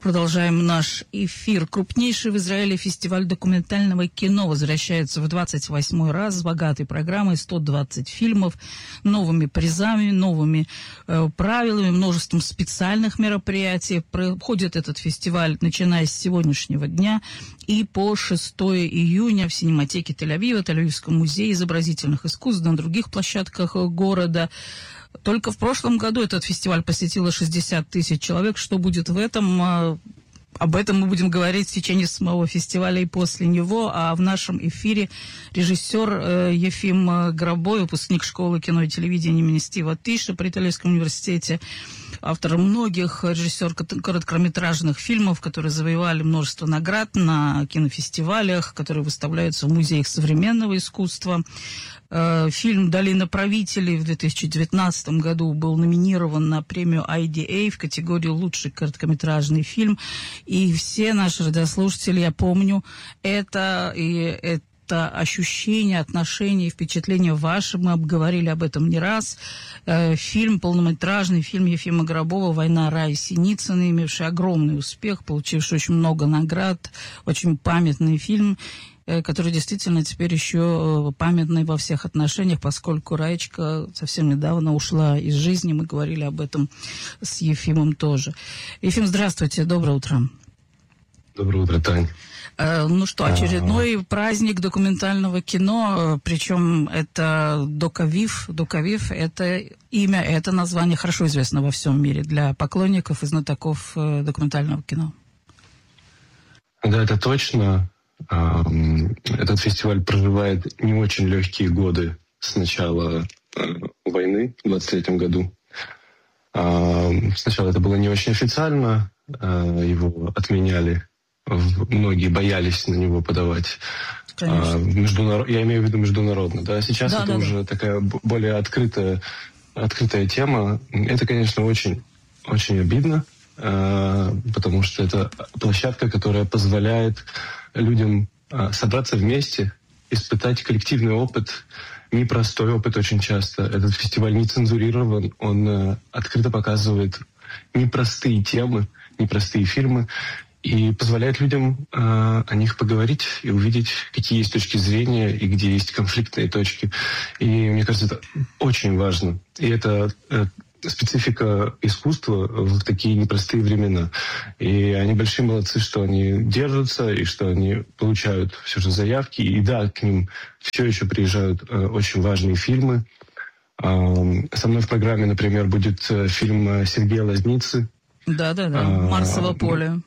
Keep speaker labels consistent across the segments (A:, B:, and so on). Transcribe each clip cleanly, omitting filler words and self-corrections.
A: Продолжаем наш эфир. Крупнейший в Израиле фестиваль документального кино возвращается в 28-й раз с богатой программой, 120 фильмов, новыми призами, новыми правилами, множеством специальных мероприятий. Проходит этот фестиваль, начиная с сегодняшнего дня и по 6 июня в Синематеке Тель-Авива, Тель-Авивском музее изобразительных искусств, на других площадках города. Только в прошлом году этот фестиваль посетило 60 тысяч человек. Что будет в этом? Об этом мы будем говорить в течение самого фестиваля и после него. А в нашем эфире режиссер Ефим Грабой, выпускник школы кино и телевидения имени Стива Тиша при Итальянском университете, автор многих режиссер короткометражных фильмов, которые завоевали множество наград на кинофестивалях, которые выставляются в музеях современного искусства. Фильм «Долина правителей» в 2019 году был номинирован на премию IDA в категории «Лучший короткометражный фильм». И все наши радиослушатели, я помню, это ощущение, отношение, впечатление ваше. Мы обговорили об этом не раз. Фильм, полнометражный фильм Ефима Грабова «Война Раи Синицыной», имевший огромный успех, получивший очень много наград, очень памятный фильм, который действительно теперь еще памятный во всех отношениях, поскольку Раечка совсем недавно ушла из жизни. Мы говорили об этом с Ефимом тоже. Ефим, здравствуйте, доброе утро.
B: Доброе утро, Тань.
A: Ну что, очередной праздник документального кино, причем это Док-Авив. Док-Авив — это имя, это название хорошо известно во всем мире для поклонников и знатоков документального кино.
B: Да, это точно. Этот фестиваль проживает не очень легкие годы с начала войны в 23-м году. Сначала это было не очень официально, его отменяли, многие боялись на него подавать. Я имею в виду международно. Да? Сейчас это уже такая более открытая тема. Это, конечно, очень, очень обидно, потому что это площадка, которая позволяет людям собраться вместе, испытать коллективный опыт, непростой опыт очень часто. Этот фестиваль не цензурирован, он открыто показывает непростые темы, непростые фильмы и позволяет людям о них поговорить и увидеть, какие есть точки зрения и где есть конфликтные точки. И мне кажется, это очень важно. И это специфика искусства в такие непростые времена. И они большие молодцы, что они держатся, и что они получают все же заявки. И да, к ним все еще приезжают очень важные фильмы. Со мной в программе, например, будет фильм Сергея Лазницы.
A: Да-да-да, «Марсово поле».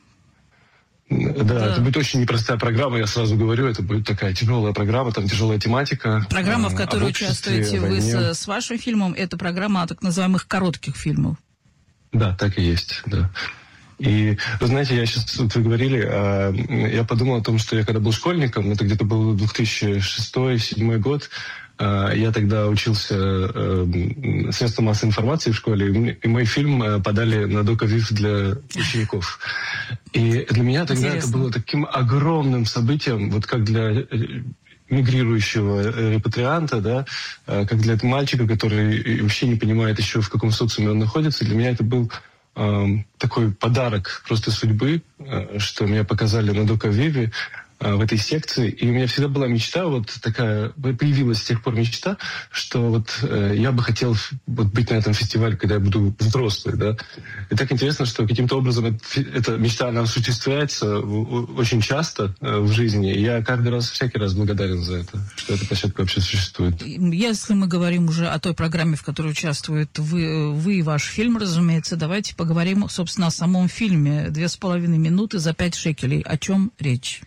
B: Да, это будет очень непростая программа, я сразу говорю, это будет такая тяжелая программа, там тяжелая тематика.
A: Программа, в которой участвуете вы с вашим фильмом, это программа о так называемых коротких фильмов.
B: Да, так и есть, да. И, вы знаете, я сейчас, вот вы говорили, я подумал о том, что я когда был школьником, это где-то был 2006-2007 год, я тогда учился в средствах массовой информации в школе, и мой фильм подали на Док-Авив для учеников. И для меня тогда это было таким огромным событием, вот как для мигрирующего репатрианта, да, как для мальчика, который вообще не понимает еще, в каком социуме он находится. Для меня это был такой подарок просто судьбы, что меня показали на Док-Авиве, в этой секции, и у меня всегда была мечта, вот такая, появилась с тех пор мечта, что вот я бы хотел вот быть на этом фестивале, когда я буду взрослый, да. И так интересно, что каким-то образом эта мечта, она осуществляется очень часто в жизни, и я всякий раз благодарен за это, что эта площадка вообще существует.
A: Если мы говорим уже о той программе, в которой участвует вы и ваш фильм, разумеется, давайте поговорим, собственно, о самом фильме. 2,5 минуты за 5 шекелей. О чем речь?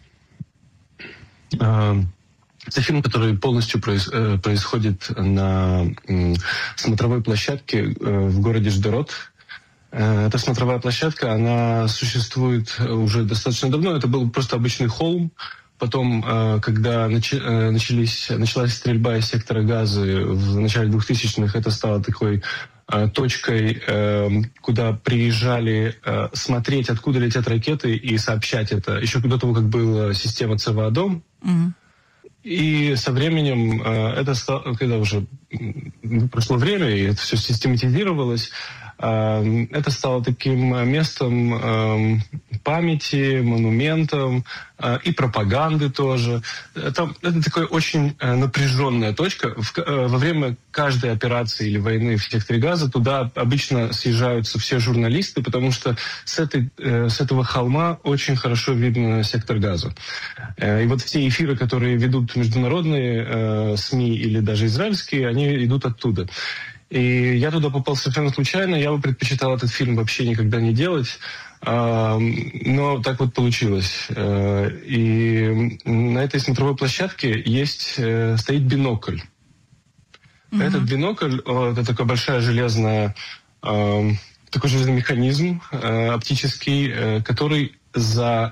B: Это фильм, который полностью происходит на смотровой площадке в городе Ждерот. Эта смотровая площадка, она существует уже достаточно давно. Это был просто обычный холм. Потом, когда началась стрельба из сектора Газы в начале 2000-х, это стало такой точкой, куда приезжали смотреть, откуда летят ракеты, и сообщать это. Еще до того, как была система ЦВА-Дом. И со временем это стало, когда уже прошло время, и это все систематизировалось, Это стало таким местом памяти, монументом и пропаганды тоже. Это такая очень напряженная точка. Во время каждой операции или войны в секторе Газа туда обычно съезжаются все журналисты, потому что с этого холма очень хорошо видно сектор Газа. И вот все эфиры, которые ведут международные СМИ или даже израильские, они идут оттуда. И я туда попал совершенно случайно. Я бы предпочитал этот фильм вообще никогда не делать. Но так вот получилось. И на этой смотровой площадке стоит бинокль. Mm-hmm. Этот бинокль, это такая большая железная, такой железный механизм оптический, который за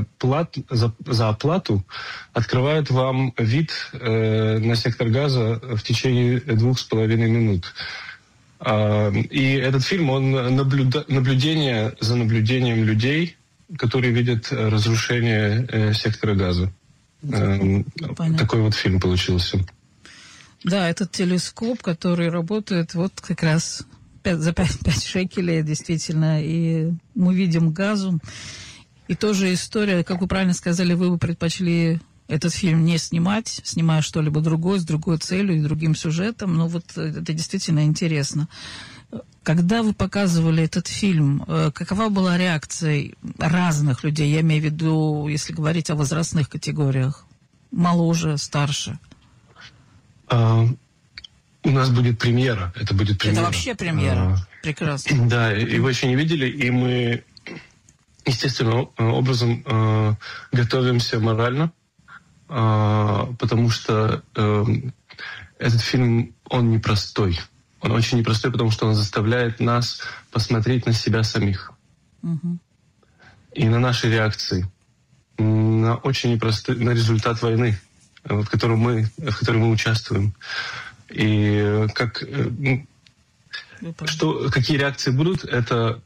B: оплату открывает вам вид на сектор Газа в течение 2,5 минут. И этот фильм, он наблюдение за наблюдением людей, которые видят разрушение сектора Газа. Понятно. Такой вот фильм получился.
A: Да, этот телескоп, который работает вот как раз за 5 шекелей, действительно, и мы видим Газу. И тоже история, как вы правильно сказали, вы бы предпочли этот фильм не снимать, снимая что-либо другое, с другой целью и другим сюжетом. Но вот это действительно интересно. Когда вы показывали этот фильм, какова была реакция разных людей? Я имею в виду, если говорить о возрастных категориях. Моложе, старше.
B: У нас будет премьера. Это будет премьера.
A: Это вообще премьера. Прекрасно.
B: Да, его еще не видели, и мы естественным образом готовимся морально, потому что этот фильм, он непростой. Он очень непростой, потому что он заставляет нас посмотреть на себя самих. Угу. И на наши реакции. На очень непростой, на результат войны, в которой мы участвуем. И какие реакции будут, это...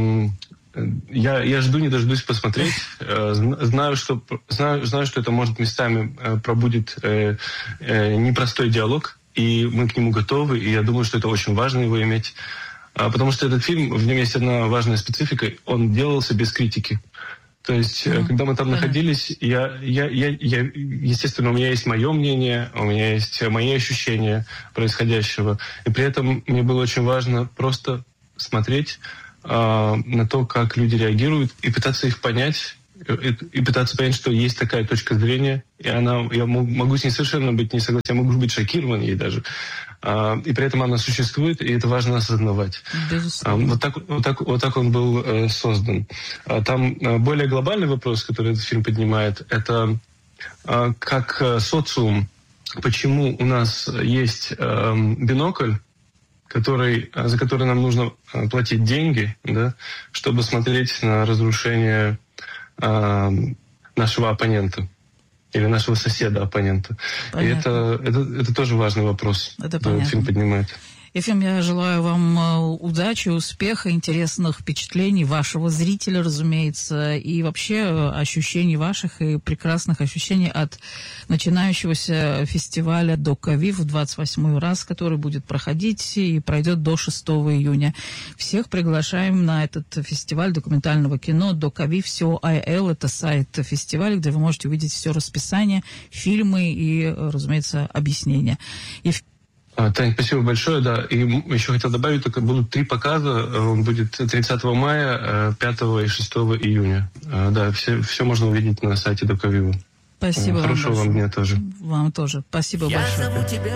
B: Я жду, не дождусь посмотреть. Знаю, что это может местами пробудит непростой диалог, и мы к нему готовы, и я думаю, что это очень важно его иметь. Потому что этот фильм, в нем есть одна важная специфика, он делался без критики. То есть, когда мы там находились, естественно, у меня есть мое мнение, у меня есть мои ощущения происходящего, и при этом мне было очень важно просто смотреть на то, как люди реагируют, и пытаться их понять, и пытаться понять, что есть такая точка зрения, и я могу с ней совершенно быть не согласен, я могу быть шокирован ей даже, и при этом она существует, и это важно осознавать. Вот так он был создан. Там более глобальный вопрос, который этот фильм поднимает, это как социум, почему у нас есть бинокль, за который нам нужно платить деньги, да, чтобы смотреть на разрушение нашего оппонента или нашего соседа-оппонента. И это тоже важный вопрос, который фильм поднимает.
A: Ефим, я желаю вам удачи, успеха, интересных впечатлений вашего зрителя, разумеется, и вообще ощущений ваших и прекрасных ощущений от начинающегося фестиваля «Док Авив» в 28-й раз, который будет проходить и пройдет до 6 июня. Всех приглашаем на этот фестиваль документального кино «Док Авив COIL». Это сайт фестиваля, где вы можете увидеть все расписание, фильмы и, разумеется, объяснения.
B: Тань, спасибо большое, да. И еще хотел добавить, только будут 3 показа. Он будет 30 мая, 5 и 6 июня. Да, все можно увидеть на сайте Док Авива.
A: Спасибо.
B: Хорошего вам дня тоже.
A: Вам тоже. Спасибо большое.